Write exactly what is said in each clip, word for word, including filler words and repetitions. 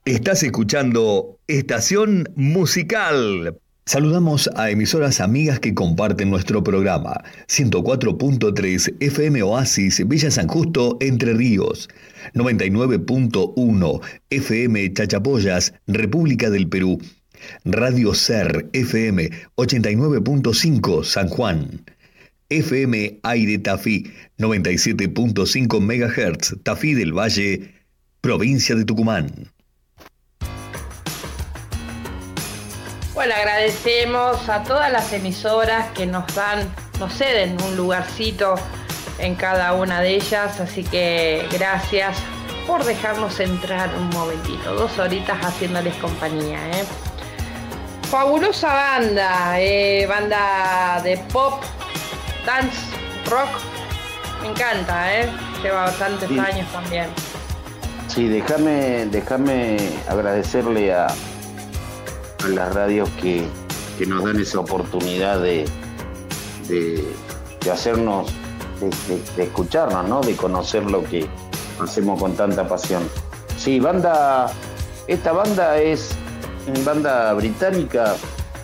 Estás escuchando Estación Musical. Saludamos a emisoras amigas que comparten nuestro programa. ciento cuatro punto tres F M Oasis, Villa San Justo, Entre Ríos. noventa y nueve punto uno F M Chachapoyas, República del Perú. Radio Ser F M ochenta y nueve punto cinco San Juan. F M Aire Tafí noventa y siete punto cinco megahertz, Tafí del Valle, provincia de Tucumán. Bueno, agradecemos a todas las emisoras que nos dan, nos ceden un lugarcito en cada una de ellas, así que gracias por dejarnos entrar un momentito, dos horitas haciéndoles compañía, ¿eh? Fabulosa banda, eh, banda de pop, dance, rock, me encanta, ¿eh? Lleva bastantes sí. años también. Sí, déjame, déjame agradecerle a a las radios que, que nos dan esa oportunidad de, de, de hacernos, de, de, de escucharnos, ¿no? De conocer lo que hacemos con tanta pasión. Sí, banda, esta banda es una banda británica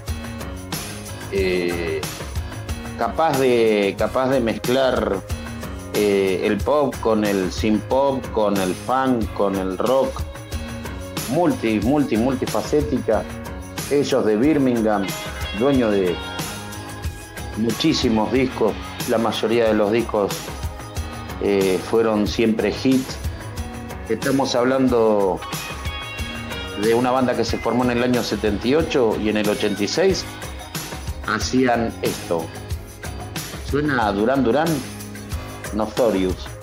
eh, capaz de, capaz de mezclar eh, el pop con el synth pop, con el funk, con el rock, multi, multi, multifacética. Ellos de Birmingham, dueños de muchísimos discos, la mayoría de los discos eh, fueron siempre hits. Estamos hablando de una banda que se formó en el año setenta y ocho y en el ochenta y seis hacían esto. Suena a Duran Duran, Notorious.